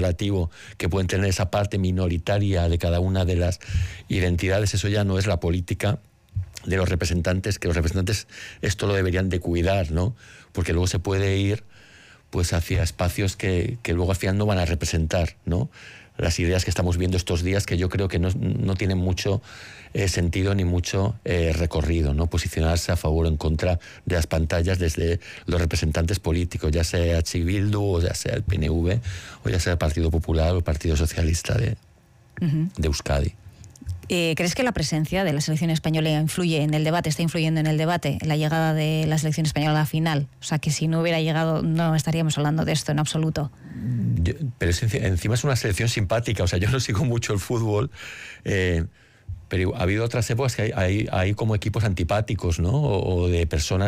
relativo que pueden tener esa parte minoritaria de cada una de las identidades, eso ya no es la política de los representantes, que los representantes esto lo deberían de cuidar, ¿no? Porque luego se puede ir pues hacia espacios que luego al final no van a representar, ¿no? Las ideas que estamos viendo estos días, que yo creo que no tienen mucho sentido ni mucho recorrido, ¿no? Posicionarse a favor o en contra de las pantallas desde los representantes políticos, ya sea H. Bildu, o ya sea el PNV, o ya sea el Partido Popular o el Partido Socialista de Euskadi. ¿Crees que la presencia de la selección española influye en el debate, está influyendo en el debate, en la llegada de la selección española a la final? O sea, que si no hubiera llegado no estaríamos hablando de esto en absoluto. Pero encima es una selección simpática, o sea, yo no sigo mucho el fútbol, pero ha habido otras épocas que hay como equipos antipáticos, ¿no? O de personas